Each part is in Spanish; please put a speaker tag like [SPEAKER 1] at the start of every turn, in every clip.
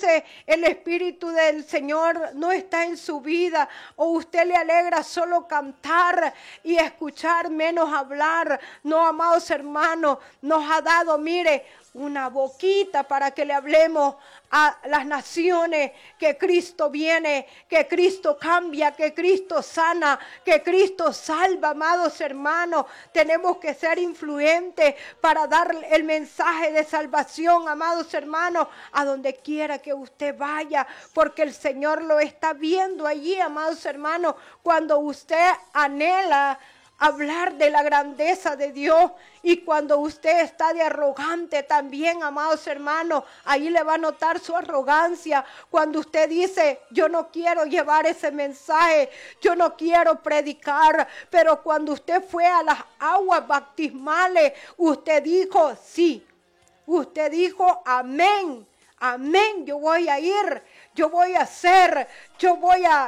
[SPEAKER 1] dice el Espíritu del Señor no está en su vida, o usted le alegra solo cantar y escuchar menos hablar. No, amados hermanos, nos ha dado, mire, una boquita para que le hablemos a las naciones que Cristo viene, que Cristo cambia, que Cristo sana, que Cristo salva, amados hermanos. Tenemos que ser influentes para dar el mensaje de salvación, amados hermanos, a donde quiera que usted vaya, porque el Señor lo está viendo allí, amados hermanos, cuando usted anhela hablar de la grandeza de Dios, y cuando usted está de arrogante también, amados hermanos, ahí le va a notar su arrogancia. Cuando usted dice, yo no quiero llevar ese mensaje, yo no quiero predicar, pero cuando usted fue a las aguas bautismales, usted dijo sí, usted dijo amén. Amén, yo voy a ir, yo voy a hacer, yo voy a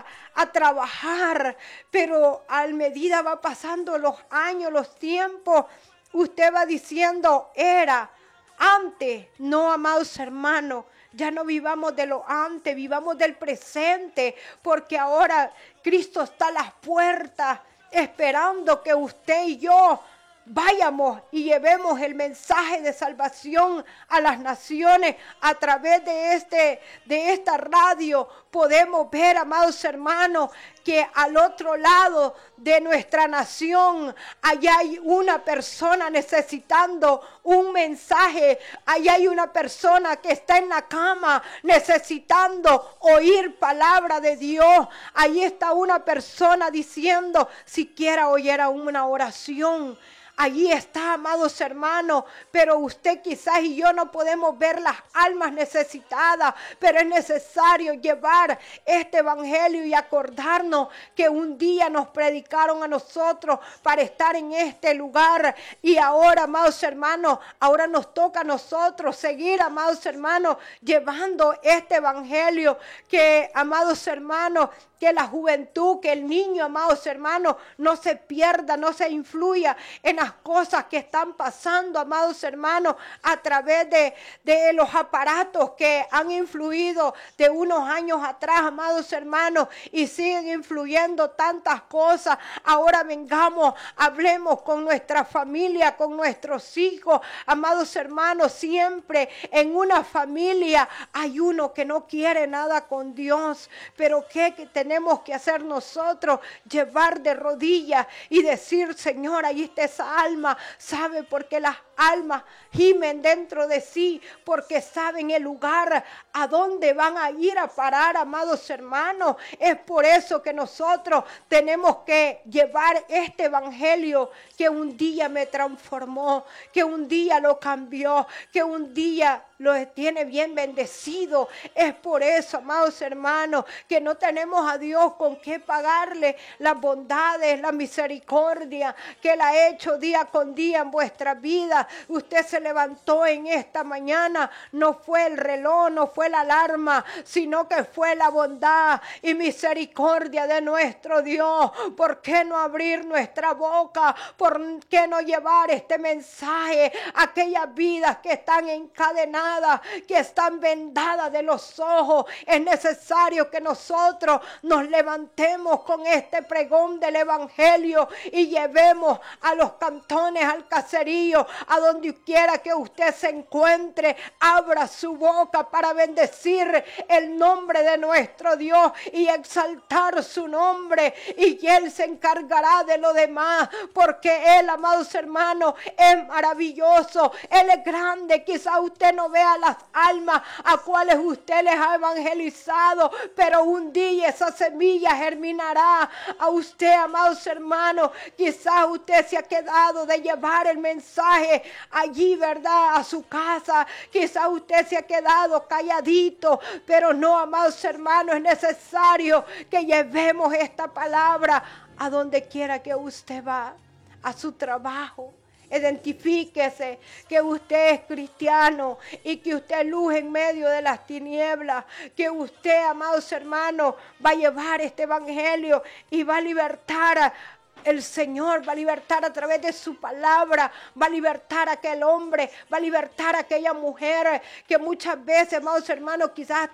[SPEAKER 1] trabajar. Pero a medida va pasando los años, los tiempos, usted va diciendo, era antes. No, amados hermanos, ya no vivamos de lo antes, vivamos del presente, porque ahora Cristo está a las puertas esperando que usted y yo vayamos y llevemos el mensaje de salvación a las naciones. A través de esta radio podemos ver, amados hermanos, que al otro lado de nuestra nación, allá hay una persona necesitando un mensaje. Allá hay una persona que está en la cama necesitando oír palabra de Dios. Allí está una persona diciendo, siquiera oyera una oración. Allí está, amados hermanos, pero usted quizás y yo no podemos ver las almas necesitadas, pero es necesario llevar este evangelio y acordarnos que un día nos predicaron a nosotros para estar en este lugar, y ahora, amados hermanos, ahora nos toca a nosotros seguir, amados hermanos, llevando este evangelio. Que, amados hermanos, que la juventud, que el niño, amados hermanos, no se pierda, no se influya en las cosas que están pasando, amados hermanos, a través de los aparatos que han influido de unos años atrás, amados hermanos, y siguen influyendo tantas cosas. Ahora vengamos, hablemos con nuestra familia, con nuestros hijos, amados hermanos. Siempre en una familia hay uno que no quiere nada con Dios, pero ¿qué tenemos que hacer nosotros? Llevar de rodillas y decir, Señor, ahí está esa alma. ¿Sabe por qué las almas gimen dentro de sí? Porque saben el lugar a donde van a ir a parar, amados hermanos. Es por eso que nosotros tenemos que llevar este evangelio que un día me transformó, que un día lo cambió, que un día lo tiene bien bendecido. Es por eso, amados hermanos, que no tenemos a Dios con qué pagarle las bondades, la misericordia que Él ha hecho día con día en vuestra vida. Usted se levantó en esta mañana, no fue el reloj, no fue la alarma, sino que fue la bondad y misericordia de nuestro Dios. ¿Por qué no abrir nuestra boca? ¿Por qué no llevar este mensaje a aquellas vidas que están encadenadas, que están vendadas de los ojos? Es necesario que nosotros nos levantemos con este pregón del evangelio y llevemos a los cantones, al caserío, a donde quiera que usted se encuentre. Abra su boca para bendecir el nombre de nuestro Dios y exaltar su nombre, y Él se encargará de lo demás, porque Él, amados hermanos, es maravilloso. Él es grande. Quizá usted no vea las almas a cuales usted les ha evangelizado, pero un día esa semilla germinará a usted, amados hermanos. Quizás usted se ha quedado de llevar el mensaje allí, ¿verdad?, a su casa. Quizás usted se ha quedado calladito, pero no, amados hermanos, es necesario que llevemos esta palabra a donde quiera que usted va, a su trabajo. Identifíquese que usted es cristiano y que usted luce en medio de las tinieblas, que usted, amados hermanos, va a llevar este evangelio y va a libertar el Señor, va a libertar a través de su palabra, va a libertar a aquel hombre, va a libertar a aquella mujer que muchas veces, amados hermanos, quizás